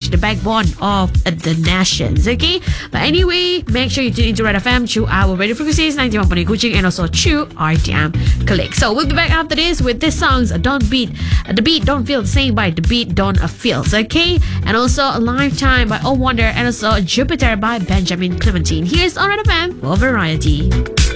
the backbone of the nations. Okay, but anyway, make sure you tune into Red FM through our radio frequencies 91.8 Kuching and also through RTM Click. So we'll be back after this with this songs Don't Beat the Beat Don't Feel the Same by The Beat Don't Feels. Okay, and also a Lifetime by Oh Wonder and also Jupiter by Benjamin Clementine. Here's on Red FM for variety.